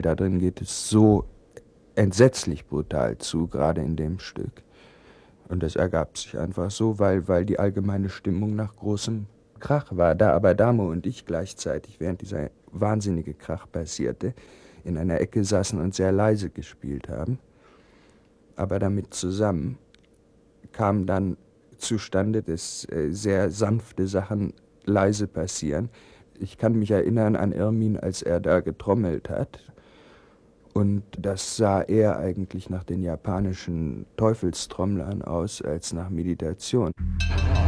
da drin geht es so entsetzlich brutal zu, gerade in dem Stück. Und das ergab sich einfach so, weil die allgemeine Stimmung nach großem Krach war. Da aber Damo und ich gleichzeitig, während dieser wahnsinnige Krach passierte, in einer Ecke saßen und sehr leise gespielt haben, aber damit zusammen kam dann zustande, dass sehr sanfte Sachen leise passieren. Ich kann mich erinnern an Irmin, als er da getrommelt hat. Und das sah eher eigentlich nach den japanischen Teufelstrommlern aus als nach Meditation.